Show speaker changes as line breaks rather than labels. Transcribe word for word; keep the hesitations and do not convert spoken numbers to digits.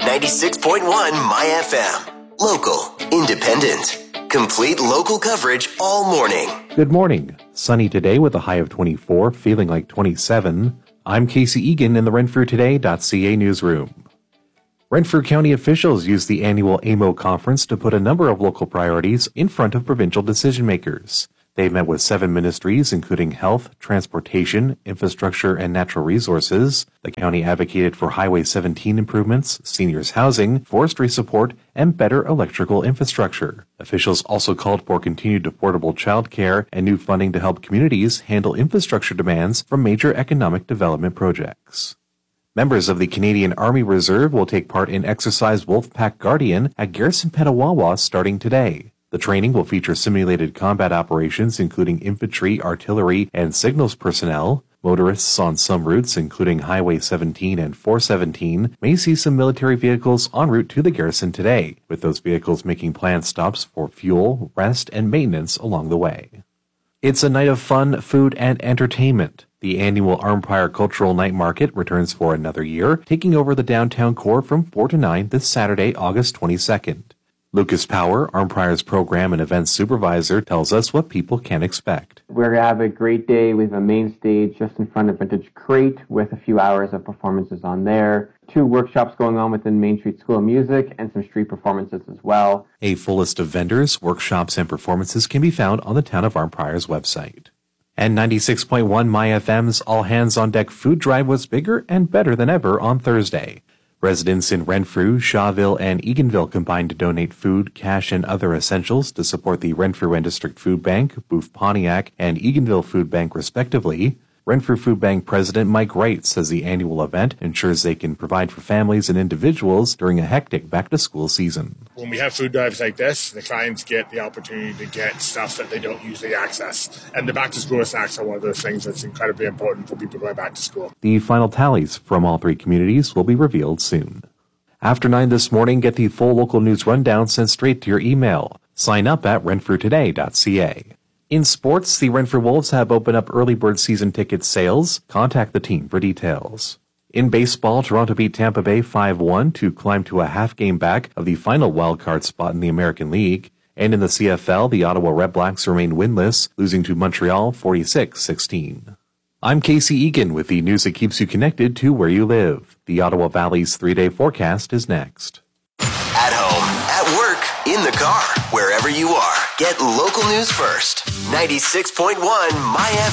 ninety-six point one My F M. Local, independent, complete local coverage all morning.
Good morning. Sunny today with a high of twenty-four, feeling like twenty-seven. I'm Casey Egan in the Renfrew Today dot C A newsroom. Renfrew County officials used the annual A M O conference to put a number of local priorities in front of provincial decision makers. They met with seven ministries, including health, transportation, infrastructure, and natural resources. The county advocated for Highway seventeen improvements, seniors housing, forestry support, and better electrical infrastructure. Officials also called for continued affordable child care and new funding to help communities handle infrastructure demands from major economic development projects. Members of the Canadian Army Reserve will take part in Exercise Wolfpack Guardian at Garrison Petawawa starting today. The training will feature simulated combat operations including infantry, artillery, and signals personnel. Motorists on some routes, including Highway seventeen and four seventeen, may see some military vehicles en route to the garrison today, with those vehicles making planned stops for fuel, rest, and maintenance along the way. It's a night of fun, food, and entertainment. The annual Armpire Cultural Night Market returns for another year, taking over the downtown core from four to nine this Saturday, August twenty-second. Lucas Power, Armpire's program and events supervisor, tells us what people can expect.
We're going to have a great day. We have a main stage just in front of Vintage Crate with a few hours of performances on there. Two workshops going on within Main Street School of Music and some street performances as well.
A full list of vendors, workshops, and performances can be found on the Town of Armpire's website. And ninety-six point one My F M's All Hands on Deck food drive was bigger and better than ever on Thursday. Residents in Renfrew, Shawville, and Eganville combined to donate food, cash, and other essentials to support the Renfrew and District Food Bank, Booth Pontiac, and Eganville Food Bank, respectively. Renfrew Food Bank President Mike Wright says the annual event ensures they can provide for families and individuals during a hectic back-to-school season.
When we have food drives like this, the clients get the opportunity to get stuff that they don't usually access. And the back-to-school snacks are one of those things that's incredibly important for people going back to school.
The final tallies from all three communities will be revealed soon. After nine this morning, get the full local news rundown sent straight to your email. Sign up at Renfrew Today dot C A. In sports, the Renfrew Wolves have opened up early bird season ticket sales. Contact the team for details. In baseball, Toronto beat Tampa Bay five one to climb to a half game back of the final wildcard spot in the American League. And in the C F L, the Ottawa Redblacks remain winless, losing to Montreal forty-six sixteen. I'm Casey Egan with the news that keeps you connected to where you live. The Ottawa Valley's three-day forecast is next.
At home, at work, in the car, wherever you are, get local news first. ninety-six point one My F M.